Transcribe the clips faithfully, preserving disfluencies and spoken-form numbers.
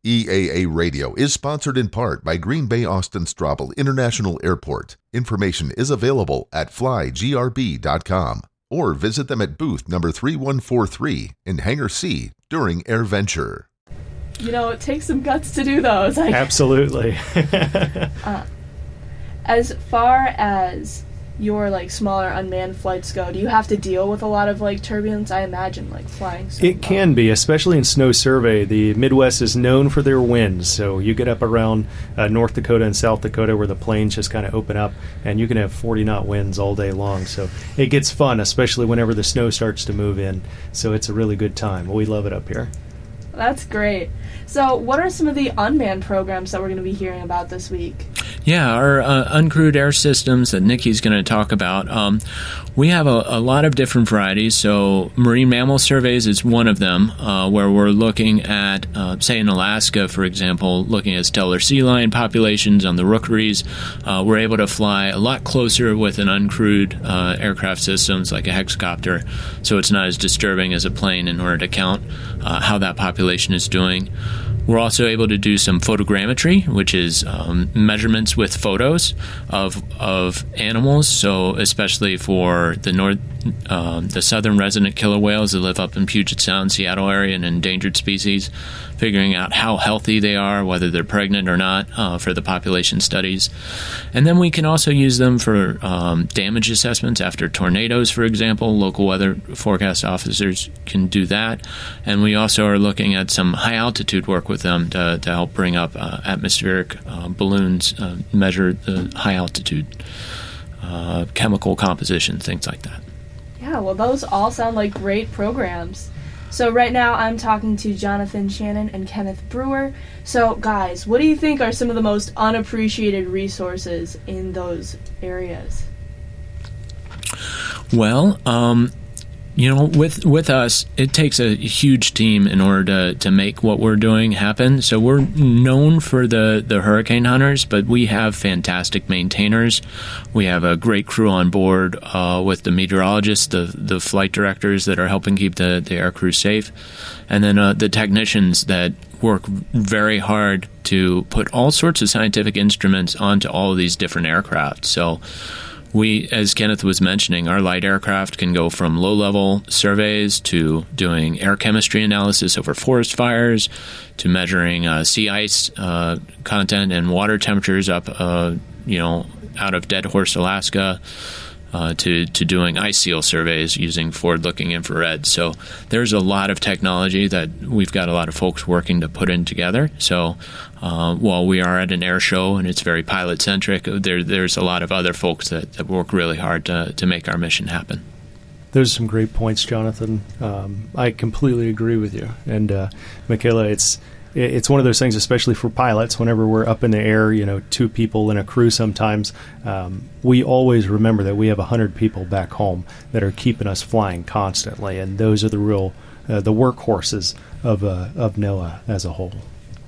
E A A Radio is sponsored in part by Green Bay Austin Straubel International Airport. Information is available at fly g r b dot com or visit them at booth number three one four three in Hangar C during AirVenture. You know, it takes some guts to do those. Like, absolutely. uh, as far as your like smaller unmanned flights go, do you have to deal with a lot of like turbulence? I imagine like flying. So it can be, especially in snow survey. The Midwest is known for their winds, so you get up around uh, North Dakota and South Dakota where the plains just kind of open up, and you can have forty knot winds all day long. So it gets fun, especially whenever the snow starts to move in. So it's a really good time. We love it up here. That's great. So what are some of the unmanned programs that we're going to be hearing about this week? Yeah, our uh, uncrewed air systems that Nikki's going to talk about. Um, we have a, a lot of different varieties. So marine mammal surveys is one of them, uh, where we're looking at, uh, say in Alaska, for example, looking at stellar sea lion populations on the rookeries. Uh, we're able to fly a lot closer with an uncrewed uh, aircraft systems like a hexcopter, so it's not as disturbing as a plane in order to count uh, how that population is doing. We're also able to do some photogrammetry, which is um, measurements with photos of of animals. So especially for the north, um, the southern resident killer whales that live up in Puget Sound, Seattle area, and endangered species, figuring out how healthy they are, whether they're pregnant or not, uh, for the population studies. And then we can also use them for um, damage assessments after tornadoes, for example. Local weather forecast officers can do that. And we also are looking at some high altitude work with them to, to help bring up uh, atmospheric uh, balloons, uh, measure the high altitude uh, chemical composition, things like that. Yeah, well, those all sound like great programs. So right now I'm talking to Jonathan Shannon and Kenneth Brewer. So guys, what do you think are some of the most unappreciated resources in those areas? Well, um, you know, with with us, it takes a huge team in order to, to make what we're doing happen. So we're known for the, the hurricane hunters, but we have fantastic maintainers. We have a great crew on board uh, with the meteorologists, the the flight directors that are helping keep the, the air crew safe, and then uh, the technicians that work very hard to put all sorts of scientific instruments onto all of these different aircraft. So we, as Kenneth was mentioning, our light aircraft can go from low-level surveys to doing air chemistry analysis over forest fires to measuring uh, sea ice uh, content and water temperatures up, uh, you know, out of Dead Horse, Alaska, uh, to, to doing ice seal surveys using forward-looking infrared. So there's a lot of technology that we've got a lot of folks working to put in together. So uh, while we are at an air show and it's very pilot-centric, there, there's a lot of other folks that, that work really hard to, to make our mission happen. Those are some great points, Jonathan. Um, I completely agree with you. And uh, Michaela, it's it's one of those things, especially for pilots, whenever we're up in the air, you know, two people in a crew sometimes, um, we always remember that we have one hundred people back home that are keeping us flying constantly, and those are the real, uh, the workhorses of, uh, of NOAA as a whole.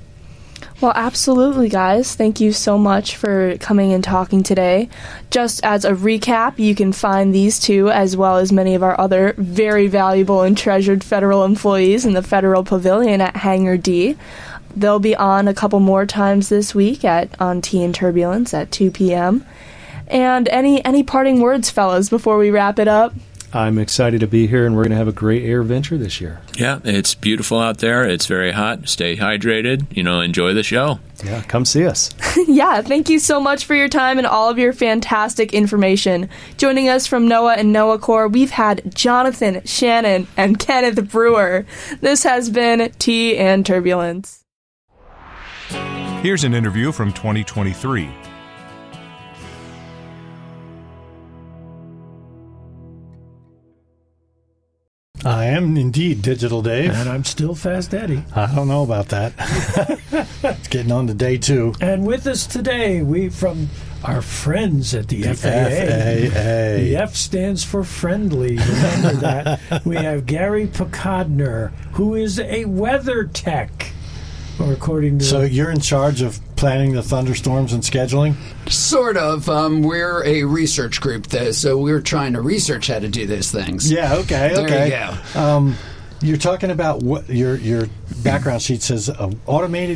Well, absolutely, guys. Thank you so much for coming and talking today. Just as a recap, you can find these two, as well as many of our other very valuable and treasured federal employees in the Federal Pavilion at Hangar D. They'll be on a couple more times this week at on Tea and Turbulence at two p.m. And any, any parting words, fellas, before we wrap it up? I'm excited to be here, and we're going to have a great air venture this year. Yeah, it's beautiful out there. It's very hot. Stay hydrated. You know, enjoy the show. Yeah, come see us. Yeah, thank you so much for your time and all of your fantastic information. Joining us from NOAA and NOAA Corps, we've had Jonathan Shannon and Kenneth Brewer. This has been Tea and Turbulence. Here's an interview from twenty twenty-three. I am indeed Digital Dave. And I'm still Fast Eddie. I don't know about that. It's getting on to day two. And with us today, we from our friends at the, the F A A. F A A. The F stands for friendly. Remember that. We have Gary Picodner, who is a weather tech. Or according to so you're in charge of planning the thunderstorms and scheduling? Sort of. Um, we're a research group, though, so we're trying to research how to do those things. Yeah, okay, there okay. you go. Um, you're talking about what your your background sheet says uh, automated